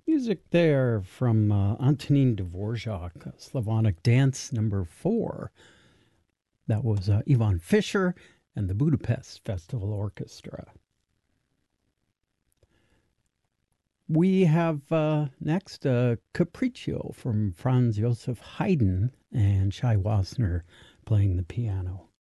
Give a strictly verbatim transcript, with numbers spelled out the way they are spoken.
Music there from uh, Antonin Dvorak, Slavonic Dance number four. That was uh, Ivan Fischer and the Budapest Festival Orchestra. We have uh, next uh, Capriccio from Franz Joseph Haydn and Shai Wasner playing the piano.